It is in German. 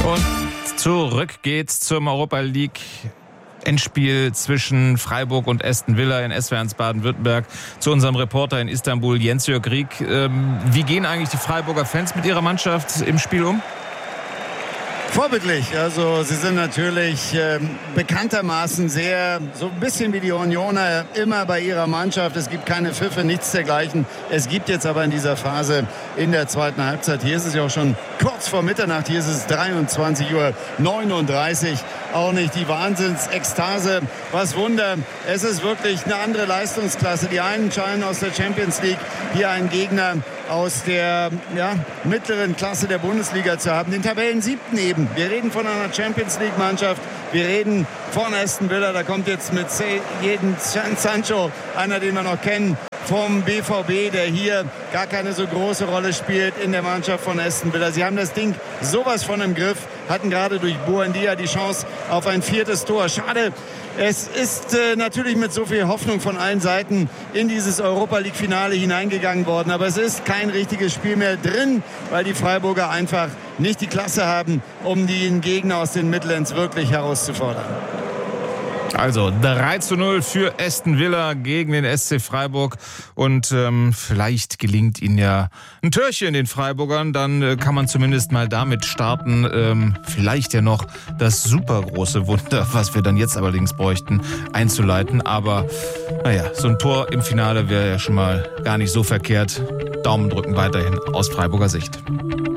Und zurück geht's zum Europa League Endspiel zwischen Freiburg und Aston Villa in Esbjerg, Baden-Württemberg. Zu unserem Reporter in Istanbul, Jens-Jörg Rieck. Wie gehen eigentlich die Freiburger Fans mit ihrer Mannschaft im Spiel um? Vorbildlich, also sie sind natürlich bekanntermaßen sehr, so ein bisschen wie die Unioner, immer bei ihrer Mannschaft. Es gibt keine Pfiffe, nichts dergleichen. Es gibt jetzt aber in dieser Phase in der zweiten Halbzeit, hier ist es ja auch schon kurz vor Mitternacht, hier ist es 23:39 Uhr, auch nicht die Wahnsinnsekstase. Was Wunder, es ist wirklich eine andere Leistungsklasse. Die einen scheinen aus der Champions League hier einen Gegner aus der mittleren Klasse der Bundesliga zu haben. Den Tabellen-7. eben. Wir reden von einer Champions League-Mannschaft. Wir reden von Aston Villa. Da kommt jetzt mit Jadon Sancho, einer, den wir noch kennen, vom BVB, der hier gar keine so große Rolle spielt in der Mannschaft von Aston Villa. Sie haben das Ding sowas von im Griff, hatten gerade durch Buendia die Chance auf ein 4. Tor. Schade, es ist natürlich mit so viel Hoffnung von allen Seiten in dieses Europa-League-Finale hineingegangen worden. Aber es ist kein richtiges Spiel mehr drin, weil die Freiburger einfach nicht die Klasse haben, um den Gegner aus den Midlands wirklich herauszufordern. Also 3:0 für Aston Villa gegen den SC Freiburg und vielleicht gelingt ihnen ja ein Törchen den Freiburgern, dann kann man zumindest mal damit starten, vielleicht ja noch das super große Wunder, was wir dann jetzt allerdings bräuchten, einzuleiten. Aber naja, so ein Tor im Finale wäre ja schon mal gar nicht so verkehrt. Daumen drücken weiterhin aus Freiburger Sicht.